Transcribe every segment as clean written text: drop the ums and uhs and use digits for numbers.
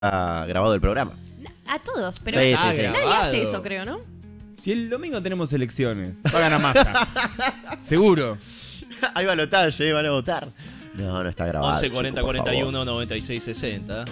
grabado el programa. A todos, pero Sí, nadie grabado. hace eso, creo, ¿no? Si el domingo tenemos elecciones, va a ganar Massa. Seguro. Hay balotaje, van a votar. No está grabado. 11 40 chico, por 41 favor. 96 60.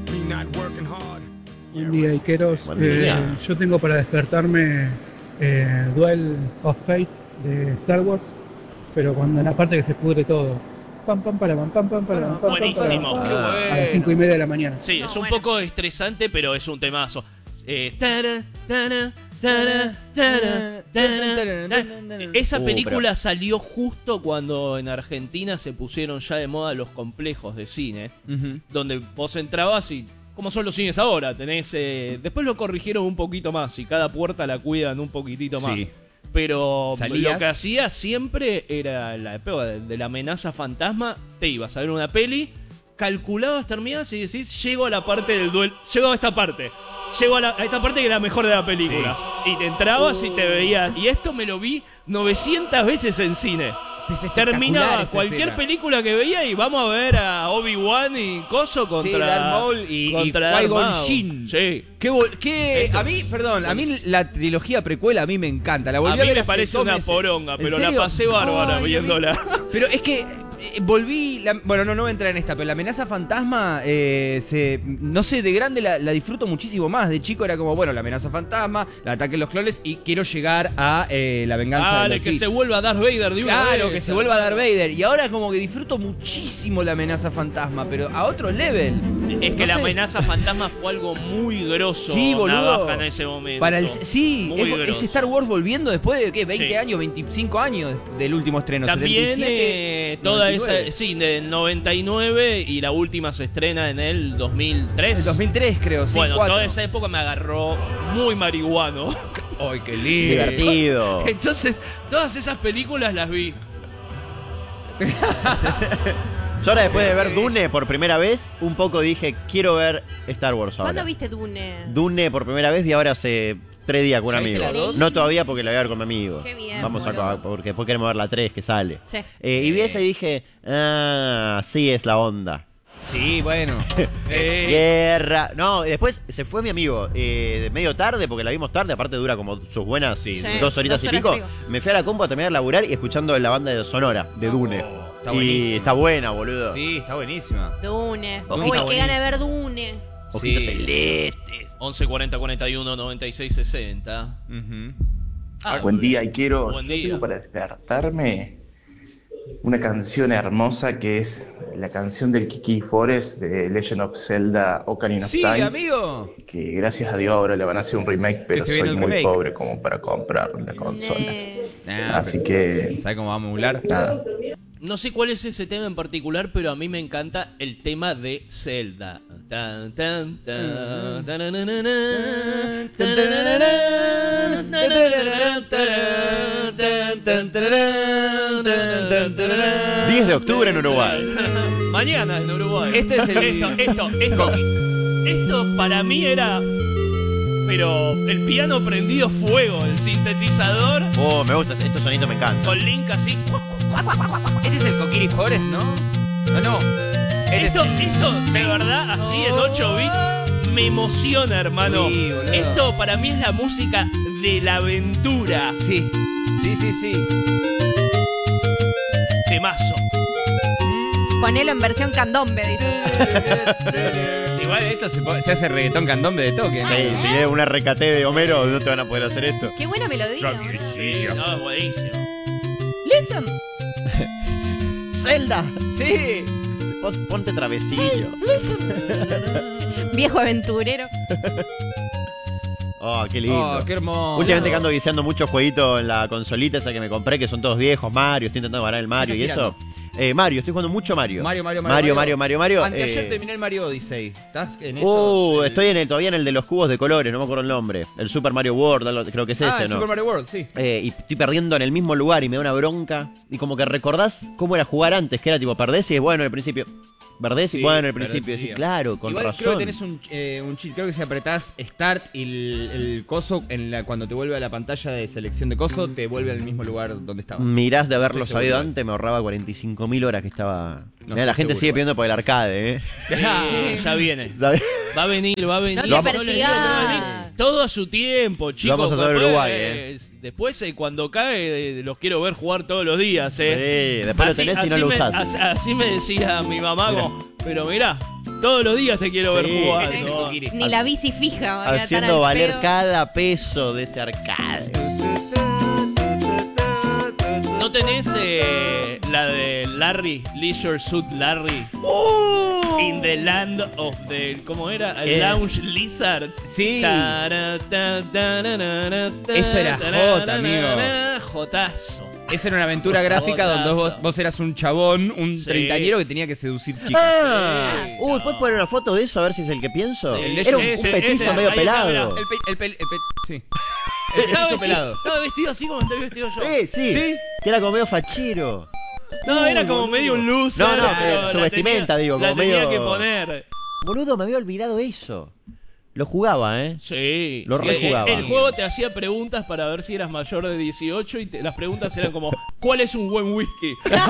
Buen día, Iqueros. Buen día. Yo tengo para despertarme Duel of Fate de Star Wars, pero cuando en la parte que se pudre todo. Pam, pam, para, pam, pam, pam, para, pam, pam, Buenísimo. pam, Qué pam, bueno. a las 5:30 de la mañana. Sí, No, es un bueno. poco estresante, pero es un temazo. Tara, tara, tara, tara, tara, tara. Esa película salió justo cuando en Argentina se pusieron ya de moda los complejos de cine, donde vos entrabas y, como son los cines ahora, tenés... después lo corrigieron un poquito más y cada puerta la cuidan un poquitito más. Sí. Pero Salías. lo que hacía siempre era la época de la amenaza fantasma. Te ibas a ver una peli, calculabas, terminabas y decís, llego a la parte del duelo, llego a esta parte. Llego a esta parte que es la mejor de la película. Sí. Y te entrabas y te veías. Y esto me lo vi 900 veces en cine. Terminaba cualquier película que veía y vamos a ver a Obi-Wan y Coso contra Darth Maul y contra Qui-Gon Darth Maul. Jinn. Sí. A mí, perdón, a mí la trilogía precuela a mí me encanta. La A volví mí a ver me hace parece 2 una meses. poronga, ¿En pero la serio? pasé bárbara Ay, viéndola. Pero es que volví... bueno, no voy a entrar en esta, pero la amenaza fantasma, no sé, de grande la disfruto muchísimo más. De chico era como, bueno, la amenaza fantasma, el ataque de los clones y quiero llegar a la venganza de Dale, los que Sith. se vuelva Darth Vader de una Claro, vez. que se vuelva Darth Vader. Y ahora como que disfruto muchísimo la amenaza fantasma, pero a otro level. Es que No la sé. amenaza fantasma fue algo muy grosso. Sí, boludo. Navaja en ese momento. Sí, Muy es grosso. Star Wars volviendo después de, ¿qué? 20 Sí. años, 25 años del último estreno. También 77, toda 99. esa, sí, del 99 y la última se estrena en el 2003. El 2003 creo, sí. Bueno, 4. toda esa época me agarró muy marihuano. ¡Ay, qué lindo! Divertido. Entonces, todas esas películas las vi. Yo ahora después de ver Dune por primera vez, un poco dije, quiero ver Star Wars ahora. ¿Cuándo viste Dune? Dune por primera vez vi ahora hace 3 días con un ¿Ya viste amigo. la dos? No todavía porque la voy a ver con mi amigo. Qué bien, Vamos boludo. a porque después queremos ver la 3 que sale. Sí. Y vi esa y dije, sí es la onda. Sí, bueno. Guerra. No, después se fue mi amigo medio tarde, porque la vimos tarde, aparte dura como sus buenas Sí, 2 horitas 2 y horas pico. y pico. Me fui a la compu a terminar de laburar y escuchando la banda de Sonora, de Dune. está y buenísima. está buena, boludo. Sí, está buenísima. Dune. Dune Uy, está qué gana de ver Dune. Ojitos Sí. celestes. 11 40 41 96 60. Buen día, y quiero Buen yo día. tengo para despertarme una canción hermosa que es la canción del Kiki Forest de Legend of Zelda Ocarina of Sí, Time, amigo. que gracias a Dios ahora le van a hacer un remake, pero se viene soy el muy remake. pobre como para comprar la consola. Nah, Así que ¿sabes cómo vamos a emular? nada, No sé cuál es ese tema en particular, pero a mí me encanta el tema de Zelda. Tan, tan, tan, tananana, tananana, tananana, tan, tan, tararán, tan, tararán. 10 de octubre en Uruguay. Mañana en Uruguay. Este es el- Esto para mí era... Pero el piano prendido fuego, el sintetizador Oh, me gusta, estos sonidos me encantan. con Link así. Este es el Kokiri Forest, ¿no? No. Este Esto, es el- esto, de verdad, así en 8 bits, me emociona, hermano. Sí, boludo. Esto para mí es la música de la aventura. Sí. Sí. Temazo. Ponelo en versión candombe, dice. Igual esto se hace reggaetón candombe de toque. ¿no? Sí, si es una RKT de Homero, no te van a poder hacer esto. Qué buena melodía. boludo. Sí, no, es buenísimo. Listen. ¡Zelda! Sí. Vos ponte travesillo. Viejo aventurero. Oh, qué lindo. Oh, qué hermoso. Últimamente que ando viciando muchos jueguitos en la consolita esa que me compré, que son todos viejos, Mario, estoy intentando ganar el Mario y ¿Qué estás eso. Mario, estoy jugando mucho Mario. Mario. eh, Anteayer terminé el Mario Odyssey. ¿Estás en eso? estoy todavía en el de los cubos de colores, no me acuerdo el nombre. El Super Mario World, creo que es ese, el ¿no? Super Mario World, sí. Y estoy perdiendo en el mismo lugar y me da una bronca. Y como que recordás cómo era jugar antes, que era tipo perdés y es bueno al principio. Perdés y Sí, bueno al pero principio. sí. Sí, claro, con Igual razón. creo que tenés un cheat. Creo que si apretás Start y el coso, cuando te vuelve a la pantalla de selección de coso, te vuelve al mismo lugar donde estabas. Mirás de haberlo Estoy sabido seguro. antes, me ahorraba 45.000 horas que estaba. No Mirá, la estoy gente seguro, sigue igual. pidiendo por el arcade, ¿eh? Ya viene. ¿Sabes? Va a venir. No te Yo le digo que persigas. va a venir. Todo a su tiempo, chicos. vamos a saber Después, Uruguay, Después, cuando cae, los quiero ver jugar todos los días, Sí, después lo tenés y no lo usás. Así me decía mi mamá, pero mirá, todos los días te quiero ver Sí. jugar. Sí. ¿no? Ni la bici fija. va a estar Haciendo al valer pedo. cada peso de ese arcade. ¿No tenés la de Larry, Leisure Suit Larry? In the Land of the... ¿Cómo era? Lounge Lizard. Sí. Eso era Jota, amigo. Jotazo. Esa era una aventura gráfica donde vos eras un chabón, un Sí. treintañero que tenía que seducir chicas. ¿puedes poner una foto de eso a ver si es el que pienso? Sí, Era un ese, petizo ese, medio ahí está, pelado. Sí. Estaba pelado. estaba vestido así como estoy vestido yo. Sí, ¿Sí? que era como medio fachero. No, era como medio un loser. No, pero su la vestimenta, digo, la como tenía medio- que poner. Boludo, me había olvidado eso. Lo jugaba, ¿eh? Sí. Lo Sí, rejugaba. El juego te hacía preguntas para ver si eras mayor de 18 y las preguntas eran como, ¿cuál es un buen whisky?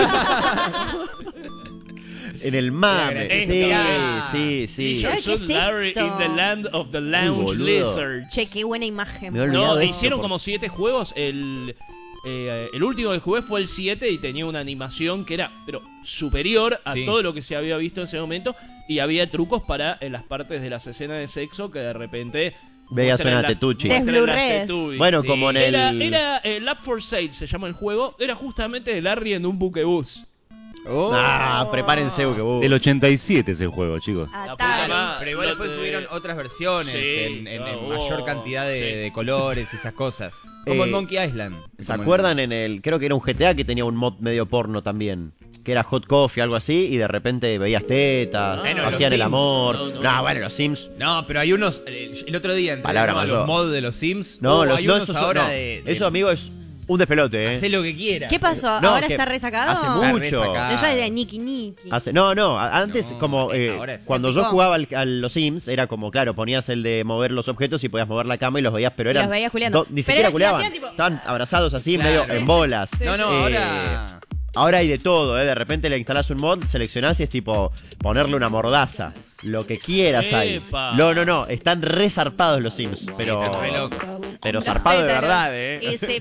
En el mame. Era Sí. Leisure ¿Qué Suit es Larry esto? in the Land of the Lounge boludo. Lizards. Che, qué buena imagen. Me he olvidado No, de hicieron esto, como 7 juegos. El último que jugué fue el 7 y tenía una animación que era pero superior a Sí. todo lo que se había visto en ese momento. Y había trucos para en las partes de las escenas de sexo que de repente Veías muestran una las- tetuchi. muestran las Desblu-rays. tetubis. Bueno, Sí. como en el... Era Lab for Sale, se llama el juego. Era justamente de Larry en un buquebús. Oh. Ah, prepárense, que vos. Del 87 ese juego, chicos. La Atar. puta madre. Pero igual después Lo de- subieron otras versiones Sí, en claro, mayor cantidad de, sí. de colores y esas cosas. Como en Monkey Island. ¿Se Como acuerdan en el... Creo que era un GTA que tenía un mod medio porno también. Que era Hot Coffee, algo así, y de repente veías tetas, Bueno, los hacían el Sims. amor. No, no, No, no. bueno, los Sims... No, pero hay unos. El otro día entré Palabra a mayor. los mods de los Sims. No, hay unos esos ahora no. de. Eso, amigo, es un despelote, ¿eh? Hacé lo que quieras. ¿Qué pasó? No, ¿Ahora que está resacado? hace Está mucho. resacado. Yo de Niki Niki. Antes No, como ahora es- cuando Se yo picó. jugaba a los Sims era como, claro, ponías el de mover los objetos y podías mover la cama y los veías, pero Y eran los veías culiando. ni Pero siquiera era- culeaban, hacían tipo- estaban abrazados así, Claro. medio en bolas. No, no, ahora. Ahora hay de todo, de repente le instalás un mod, seleccionás y es tipo ponerle una mordaza, lo que quieras ahí. Epa. No, están re zarpados los Sims, pero Re loco. pero zarpados de verdad, Ese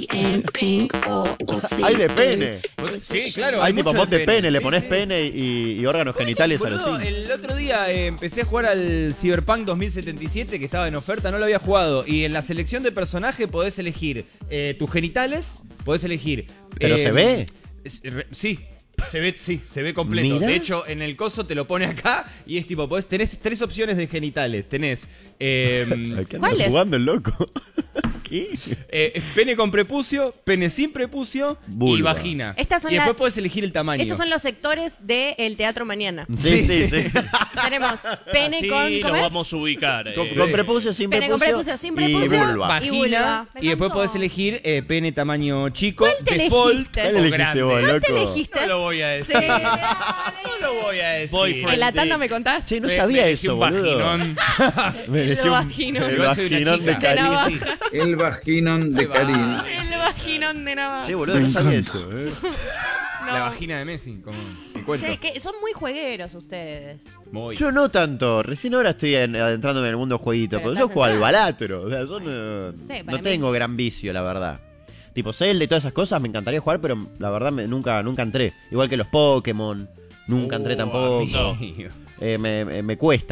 Hay de pene. Sí, claro. Hay tipo mucho mod de pene, le pones pene y órganos genitales a los Boludo, Sims. el otro día empecé a jugar al Cyberpunk 2077 que estaba en oferta, no lo había jugado. Y en la selección de personaje podés elegir tus genitales, podés elegir. ¿Pero se ve? Sí. Se ve completo. Mira. De hecho, en el coso te lo pone acá y es tipo, tenés 3 opciones de genitales. Tenés ¿Cuáles? Jugando el loco. ¿Qué? pene con prepucio, pene sin prepucio y Vulva. vagina. Estas son y después la- podés elegir el tamaño. Estos son los sectores del Teatro Mañana. Sí. Tenemos pene Así con... los ¿Cómo es? vamos a ubicar. Con prepucio, sin Pene prepucio. con prepucio, sin prepucio. Y vulva. Vagina Y vulva. Me y después encantó. podés elegir pene tamaño chico, ¿Cuál te default elegiste? o ¿Cuál elegiste grande. vos, ¿Cuál te loco? elegiste? No lo voy a decir. Sí, No lo voy a decir. Boyfriend. ¿En la tanda me contás? Che, no Me- sabía me elegí eso, un boludo. vaginón. Me elegí El un- vaginón. El Igual soy una vaginón de chica. De Karim. navaja. El vaginón de Ahí va. Karim. El vaginón de navaja. Che, boludo, no sabía eso. No. La vagina de Messi, como te cuento. Che, que son muy juegueros ustedes. Muy. Yo no tanto. Recién ahora estoy adentrándome en el mundo jueguito. Pero Pero yo estás juego al entrando. balatro. O sea, yo no, sé, para no mí. tengo gran vicio, la verdad. Tipo, Zelda y todas esas cosas me encantaría jugar, pero la verdad nunca entré. Igual que los Pokémon. Nunca entré tampoco. amigo. Me cuesta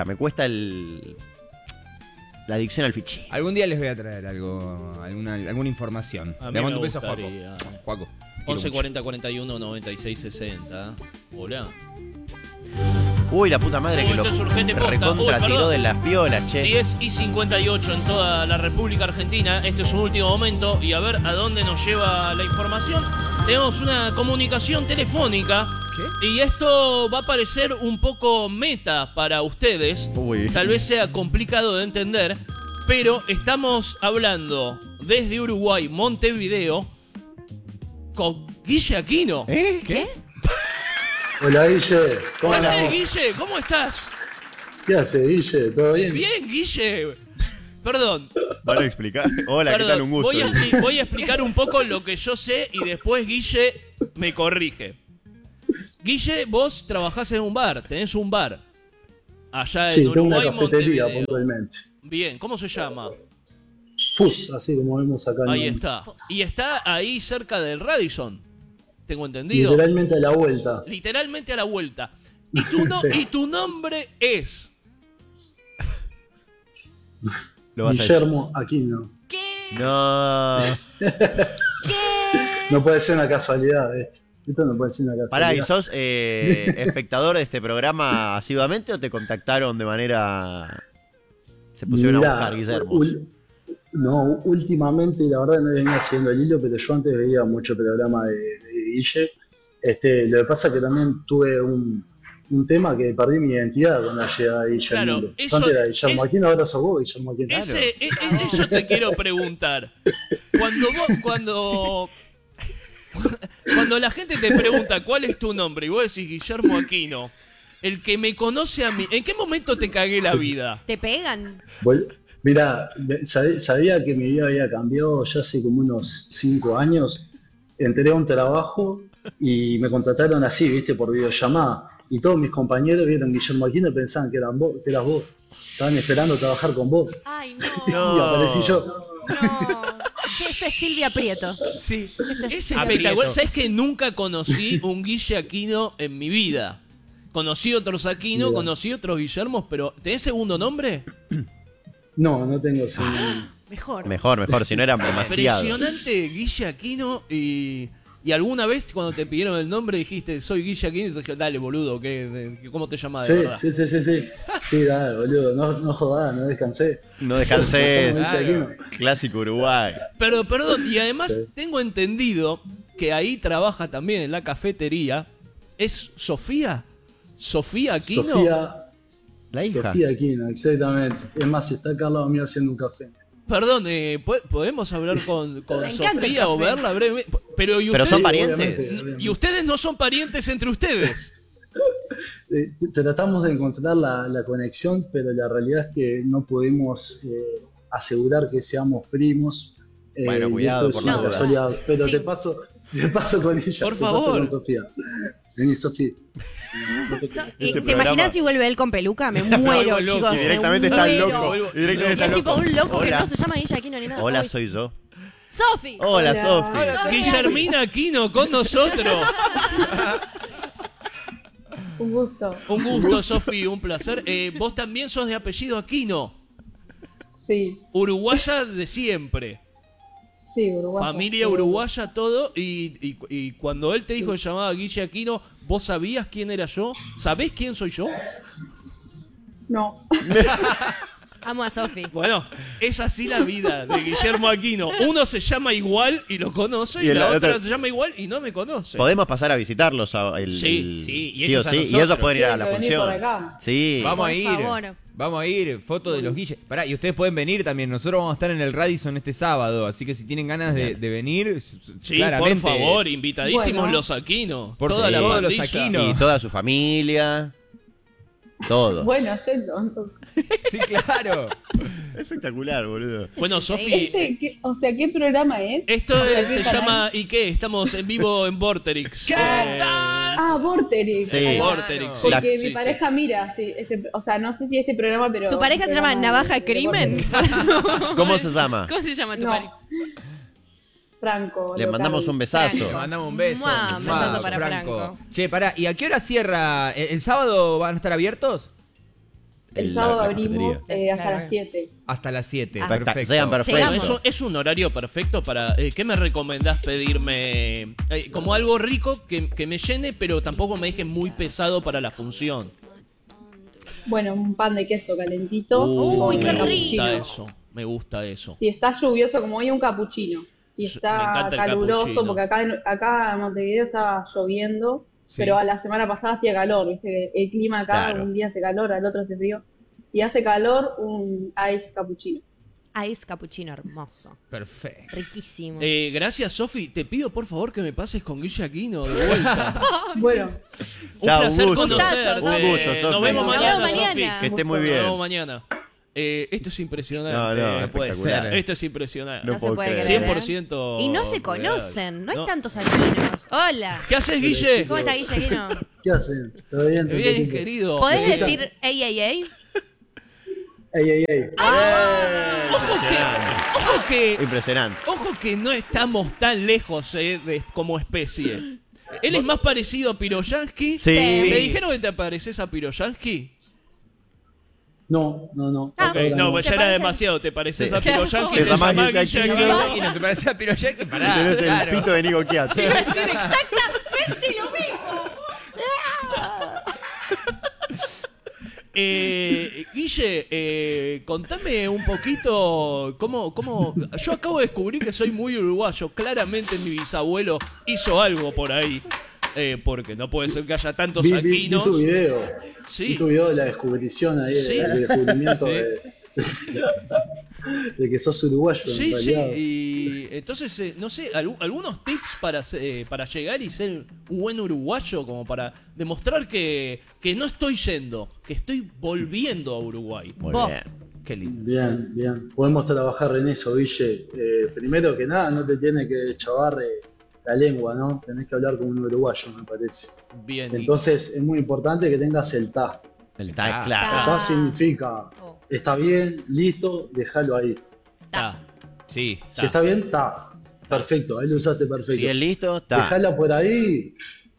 la adicción al fichín. Algún día les voy a traer alguna información. A mí Le mando me un beso a Juaco. gustaría. Juaco. te quiero 11 mucho. 40 41 96 60. Hola. Uy, la puta madre Uy, que lo esto es urgente posta. recontra Uy, perdón. tiró de las piolas, che. 10 y 58 en toda la República Argentina. Este es un último momento y a ver a dónde nos lleva la información. Tenemos una comunicación telefónica. ¿Qué? Y esto va a parecer un poco meta para ustedes. Uy. Tal vez sea complicado de entender. Pero estamos hablando desde Uruguay, Montevideo, con Guille Aquino. ¿Qué? Hola, Guille. ¿Cómo ¿Qué haces, andamos? Guille? ¿Cómo estás? ¿Qué hace, Guille? ¿Todo bien? Bien, Guille. Perdón. Van a explicar. Hola, ¿qué Perdón, tal? Un gusto. voy a explicar un poco lo que yo sé y después Guille me corrige. Guille, vos trabajás en un bar, tenés un bar. Allá Sí, en tengo una Uruguay, cafetería Montevideo. puntualmente. Bien, ¿cómo se llama? FUS, así como vemos acá. Ahí en- está. Y está ahí cerca del Radisson. Tengo entendido. Literalmente a la vuelta. Literalmente a la vuelta. Y Sí. y tu nombre es. Lo vas a decir. Guillermo Aquino. ¿Qué? No. ¿Qué? No puede ser una casualidad esto. Esto no puede ser una casualidad. Pará, ¿y sos espectador de este programa asiduamente o te contactaron de manera... Se pusieron Mirá, a buscar Guillermo? No, últimamente la verdad no venía haciendo el hilo, pero yo antes veía mucho programa de Guille. Lo que pasa es que también tuve un tema que perdí mi identidad con la llegada de Guille al Claro, mundo. eso- Antes era Guillermo es- Aquino, ahora sos vos, Guillermo Aquino. Eso te quiero preguntar. Cuando la gente te pregunta cuál es tu nombre y vos decís Guillermo Aquino, el que me conoce a mí, ¿en qué momento te cagué la vida? ¿Te pegan? Mirá, sabía que mi vida había cambiado ya hace como unos 5 años. Entré a un trabajo y me contrataron así, viste, por videollamada. Y todos mis compañeros vieron Guillermo Aquino y pensaban que eras vos. Estaban esperando trabajar con vos. Ay, no. Y aparecí yo. No. Che, esto es Silvia Prieto. Sí. Esto es Es Silvia espectacular. ¿Sabes que nunca conocí un Guille Aquino en mi vida? Conocí otros Aquino, Mirá. conocí otros Guillermos, pero ¿tenés segundo nombre? No tengo ese. Mejor. Mejor, si no era demasiado. Impresionante Guille Aquino y alguna vez cuando te pidieron el nombre dijiste soy Guille Aquino y te dije dale boludo, ¿cómo te llamas de verdad? Sí. Sí, dale, boludo, no jodas, no descansé. No descanses. Guille Aquino. Clásico Uruguay. Pero perdón, y además Sí. tengo entendido que ahí trabaja también en la cafetería. ¿Es Sofía? ¿Sofía Aquino? La hija. Sofía Aquino, exactamente. Es más, está acá al lado mío haciendo un café. Perdón, ¿podemos hablar con Me encanta el Sofía o café. verla brevemente? Pero, Pero son Sí, parientes. obviamente. ¿Y ustedes no son parientes entre ustedes? Tratamos de encontrar la conexión, pero la realidad es que no podemos asegurar que seamos primos. Bueno, y cuidado esto es por una las dudas. casualidad. Pero Sí. te paso con ella. Por te paso favor. con Sofía. Vení, Sofía. ¿Te programa- imaginas si vuelve él con peluca? Me muero, vuelvo loco. chicos. Y directamente me está muero. loco. Y directamente Es está tipo loco. un loco que Hola. no se llama Guille Aquino ni nada. Hola, Ay, soy yo. Sofi. Hola, Hola. Sofi. Guillermina Aquino con nosotros. Un gusto. Un gusto, Sofi, un placer. Vos también sos de apellido Aquino. Sí, Uruguaya de siempre. sí, uruguayo. Familia uruguaya, todo. Y cuando él te dijo que se llamaba Guille Aquino, ¿vos sabías quién era yo? ¿Sabés quién soy yo? No. Amo a Sofi. Bueno, es así la vida de Guillermo Aquino. Uno se llama igual y lo conoce, y Y la la otra otra- se llama igual y no me conoce. Podemos pasar a visitarlos. Sí, y sí o ellos a sí. Y nosotros. ellos pueden ir a Tienen la que venir función. por acá. Sí. Vamos Por a ir. favor. Vamos a ir, foto de los Guille. Pará, y ustedes pueden venir también. Nosotros vamos a estar en el Radisson este sábado, así que si tienen ganas de venir, Sí, claramente. por favor, invitadísimos Bueno. los Aquino. Por Toda la favor, los pandilla. Aquino. Y toda su familia. Todo. Bueno, yendo. entonces. Sí, claro. Espectacular, boludo. Bueno, Sofi, ¿Qué programa es? esto O sea, ¿qué se canal? llama ¿y qué? Estamos en vivo en Vorterix. Ah, Vorterix. Sí. Ahí va. Vorterix. Porque La- mi sí, pareja mira, sí, o sea, no sé si este programa, pero... ¿Tu pareja se llama programa Navaja de Crimen? Vorterix. ¿Cómo se llama? ¿Cómo se llama tu No. pareja? Franco. Le local. mandamos un besazo. Le mandamos un beso. Mua, Mua, besazo para Franco. Che, pará, ¿y a qué hora cierra? ¿El sábado van a estar abiertos? El La- sábado la abrimos cafetería. hasta las 7. Hasta las 7. Ah. Perfecto. Sean perfectos. Llegamos. Es un horario perfecto para... ¿qué me recomendás pedirme? Como algo rico que me llene, pero tampoco me deje muy pesado para la función. Bueno, un pan de queso calentito. Uy, con qué un rico. cappuccino. Me gusta eso. Si está lluvioso como hoy, un capuchino. Si Me está encanta el caluroso, cappuccino. porque acá en Montevideo estaba lloviendo, Sí. pero a la semana pasada hacía calor, ¿viste? El clima acá, Claro. un día hace calor, al otro hace frío. Si hace calor, un ice cappuccino. Ice cappuccino hermoso. Perfecto. Riquísimo. Gracias, Sofi. Te pido, por favor, que me pases con Guille Aquino de vuelta. Bueno, Un Chao, placer un gusto. conocerte. Gustazo, Sofi. Un gusto, Sofi. Nos vemos Nos mañana, vemos Sofi. mañana. Que esté muy Nos bien. vemos mañana. Esto es impresionante. No, no puede espectacular. ser. Esto es impresionante. No No se puedo puede creer. creer. 100%. Y no se real. conocen, no hay No. tantos alquinos. Hola. ¿Qué haces, Guille? ¿Cómo está Guillermo? ¿Qué hacen? ¿Todo bien? Bien, querido. ¿Podés decir ey, ey, ey? Ey, ey, ey. Impresionante. Ojo que no estamos tan lejos como especie. Él es más parecido a Piroyansky. Sí. ¿Te dijeron que te pareces a Piroyansky? No. Ah, Ok, Ahora no, pues ¿Te ya era parece? demasiado. Te pareces Sí. a Piroyansky. Te Te llamás llamás Guille Guille Aquino. Aquino. Y no te parece a Piroyaki, pará. Pero es el claro. pito de Nico Chiatti. Iba a decir exactamente lo mismo. Guille, contame un poquito cómo. Yo acabo de descubrir que soy muy uruguayo. Claramente mi bisabuelo hizo algo por ahí. Porque no puede ser que haya tantos Vi aquinos. tu video. Sí. Vi tu video de la descubrición ahí, Sí. el descubrimiento Sí. de que sos uruguayo. Sí, en sí. realidad. Y entonces, no sé, algunos tips para llegar y ser un buen uruguayo, como para demostrar que no estoy yendo, que estoy volviendo a Uruguay. Muy Vos. bien. Qué lindo. Bien. Podemos trabajar en eso, Guille. Primero que nada, no te tiene que chavar la lengua, ¿no? Tenés que hablar como un uruguayo, me parece. Bien. Entonces es muy importante que tengas el ta. El tag, El claro. ta significa, Oh. está bien, listo, déjalo ahí. Ta. Sí. Si está bien, está. Perfecto, ahí lo usaste perfecto. Si es listo, está. Déjalo por ahí,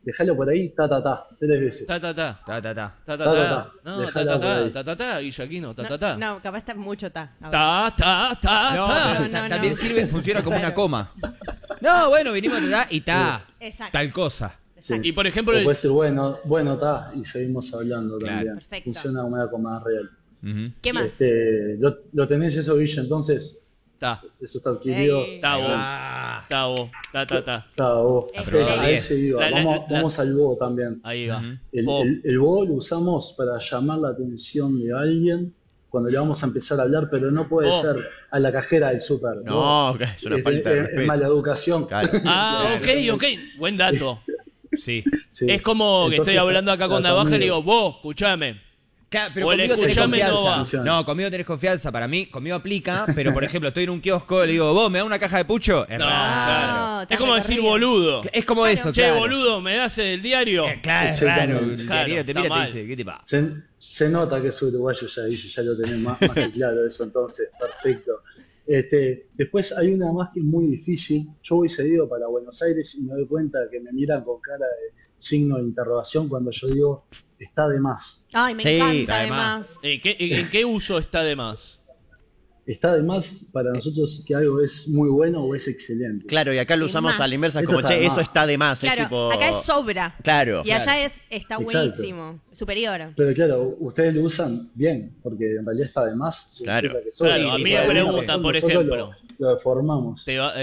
ta, 3 veces. Ta. Ta. Ta. Ta. No, Dejala por ahí. ta, Guillaquino, ta. No, capaz está mucho ta. ahora. Ta. No, pero no, también no. sirve, funciona como una coma. No, bueno, vinimos de ta y ta. Exacto. Tal cosa. Y por ejemplo, O puede ser bueno, está, y seguimos hablando Claro. también. Perfecto. Funciona como una coma real. Ujú. ¿Qué más? Lo tenés eso, Guille, entonces, ta. eso está adquirido. Ey. Ta vos. Ah. Ta vos. Ta. Está vos. Excelente. A ese iba. Vamos al bo también. Ahí va. Ujú. Vos. El bo lo usamos para llamar la atención de alguien cuando le vamos a empezar a hablar, pero no puede Vos. ser a la cajera del súper. No, que es una falta de Es respeto. mala educación. Claro. Ah, ok. Buen dato. Sí. Sí. Es como que Entonces, estoy hablando acá con la Navaja y le familia. digo, vos, escuchame. Claro, pero O el conmigo tenés escuchame no confianza. va. No, conmigo tenés confianza. Para mí, conmigo aplica, pero por ejemplo, estoy en un kiosco y le digo, vos, ¿me da una caja de pucho? Es No, raro. claro. te Es como decir recorrido. boludo. Es como eso, Che, claro. boludo, ¿me das el diario? Claro, es Exactamente. raro. El Claro, diario te está mira y te mal. dice, ¿qué te pasa? Se nota que es uruguayo ya, Guille, ya lo tenés más que claro eso, entonces, perfecto. Después hay una más que es muy difícil. Yo voy seguido para Buenos Aires y me doy cuenta que me miran con cara de signo de interrogación cuando yo digo, está de más. Ay, me Sí, encanta además. además. ¿En qué uso está de más? Está de más para nosotros que algo es muy bueno o es excelente. Claro, y acá lo Y usamos más. a la inversa, Esto como, está che, de eso más. está de más. Claro, es tipo... acá es sobra. Claro. Y allá está Exacto. buenísimo. Superior. Pero claro, ustedes lo usan bien, porque en realidad está de más. significa Claro. que sobra. Claro, a mí me Está de más, preguntan, por nosotros ejemplo. Lo deformamos.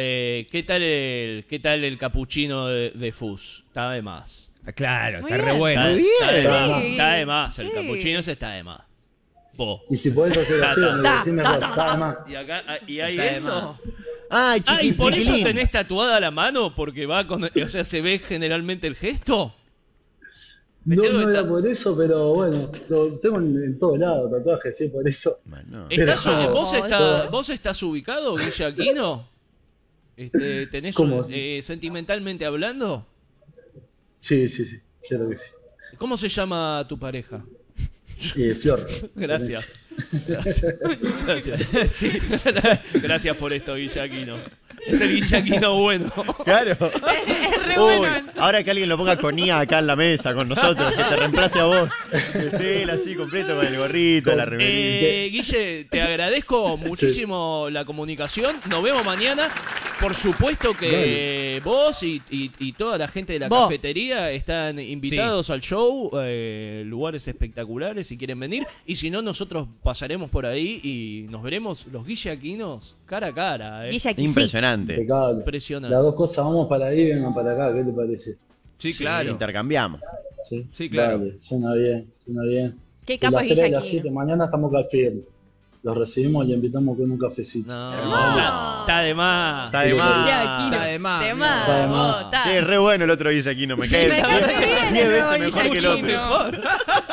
¿Qué tal el capuchino de Fus? Está de más. Claro, Muy está re bien. bueno. Muy bien. Está de más. Sí. Está de más. El Sí. capuchino ese está de más. Vos. Y si podés hacer así, me lo decís mejor, está de más. Y acá, y ahí Está de esto. Ay, Ah, y por eso chiquilín. tenés tatuada la mano, porque va con. O sea, se ve generalmente el gesto. Me No, tengo no que era ta- por eso, pero bueno, lo tengo en todos lados, tatuajes, sí, por eso. Bueno. ¿Estás- Pero- ¿Vos estás ubicado, Guille Aquino? ¿Tenés ¿Cómo? sentimentalmente hablando? Sí, claro que sí. ¿Cómo se llama tu pareja? Flor. Gracias. Gracias. Gracias por esto, Guille Aquino. Es el Guille Aquino bueno. Claro. Es re Uy, bueno. ahora que alguien lo ponga con IA acá en la mesa con nosotros, que te reemplace a vos. Que esté él así completo con el gorrito, la remerita. Guille, te agradezco muchísimo la comunicación. Nos vemos mañana. Por supuesto que vos y toda la gente de la Vos. cafetería están invitados al show. Lugares espectaculares si quieren venir. Y si no, nosotros pasaremos por ahí y nos veremos los Guille Aquinos cara a cara. Guille aquí sí. Impresionante. Impecable. Impresionante. Las dos cosas, vamos para ahí, vengan para acá, ¿qué te parece? Sí, claro. Intercambiamos. Sí, claro. Dale, suena bien. Qué De capo las es 3 a Guille las 7 Aquino. mañana estamos acá al firme. Los recibimos y le invitamos con un cafecito. No, está de más. Está de Guille más. Aquino. Está de más, De mira. más, Está de vos, más. está. Sí, re bueno el otro Guille Aquino. Me Sí, cae me cae re bien 10 el veces nuevo mejor que el Guille otro. Aquino.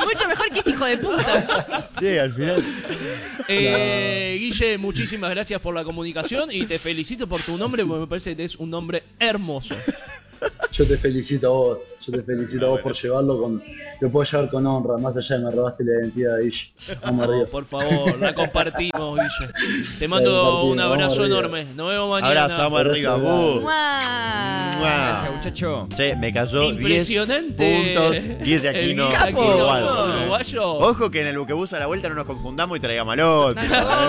Mucho mejor que este hijo de puta. Sí, al final. Guille, muchísimas gracias por la comunicación y te felicito por tu nombre porque me parece que es un nombre hermoso. Yo te felicito a vos. Yo te felicito a vos por llevarlo con. Lo puedo llevar con honra, más allá de me robaste la identidad de Guille. Vamos arriba. Por favor, la compartimos, Guille. Te mando un abrazo enorme. Nos vemos mañana. Abrazo, vamos arriba. Gracias, muchacho. Che, me cayó Impresionante. 10 puntos. Guille Aquino. El Guille uruguayo. uruguayo. Ojo que en el buquebús a la vuelta no nos confundamos y traigamos al otro.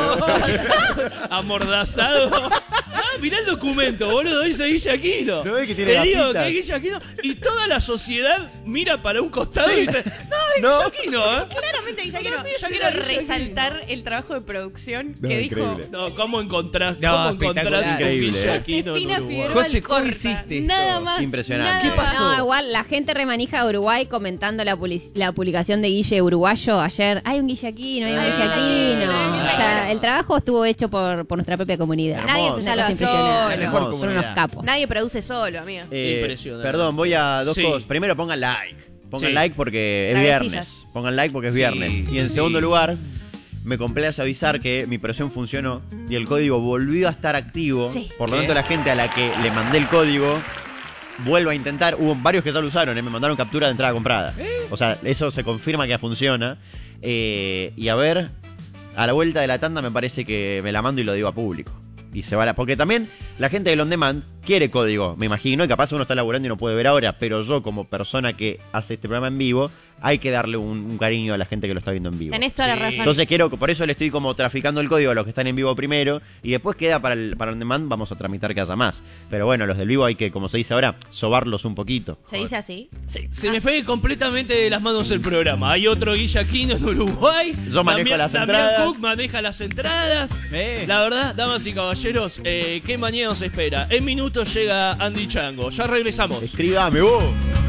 Amordazado. Mirá el documento, boludo. Dice Guille Aquino. ¿No ves que tiene Te digo gafitas? que es Guille Aquino. Y toda la sociedad mira para un costado y dice: No, es Guille Aquino, ¿eh? Claramente, yo quiero resaltar el trabajo de producción que dijo. increíble. No, ¿cómo encontrás? No, ¿Cómo encontrás espectacular. con Increíble, Guille Aquino en Josefina Uruguay? Figueroa José, ¿cómo Alcorta. hiciste esto? Nada más. Impresionante. nada ¿Qué pasó? menos. No, igual la gente remanija de Uruguay comentando la publicación de Guille Uruguayo ayer. Hay un Guille Aquino, hay un Guille Aquino. O sea, el trabajo estuvo hecho por nuestra propia comunidad. Nadie Hermoso. se Una salva cosa impresionante. solo. Mejor Hermoso. Son unos capos. Nadie produce solo, amiga. Impresionante. Perdón, voy a dos Sí. cosas. Primero, pongan like. Pongan Sí. like porque es Cabecillas. viernes. Pongan like porque es Sí, viernes. Y en sí. segundo lugar, me complace avisar que mi presión funcionó y el código volvió a estar activo. Sí. Por lo ¿Qué? tanto, la gente a la que le mandé el código vuelvo a intentar. Hubo varios que ya lo usaron, me mandaron captura de entrada comprada. O sea, eso se confirma que ya funciona. Y a ver, a la vuelta de la tanda me parece que me la mando y lo digo a público. Y se va la. Porque también la gente del On Demand quiere código, me imagino, y capaz uno está laburando y no puede ver ahora, pero yo como persona que hace este programa en vivo, hay que darle un cariño a la gente que lo está viendo en vivo. Tenés toda la razón. Entonces por eso le estoy como traficando el código a los que están en vivo primero, y después queda para el On Demand, vamos a tramitar que haya más. Pero bueno, los del vivo hay que, como se dice ahora, sobarlos un poquito. ¿Se dice así? Se me fue completamente de las manos el programa. Hay otro Guille Aquino en Uruguay. Yo manejo las entradas. Damián Cook maneja las entradas. La verdad, damas y caballeros, ¿qué mañana nos espera? En minutos llega Andy Chango. Ya regresamos. Escríbame, vos.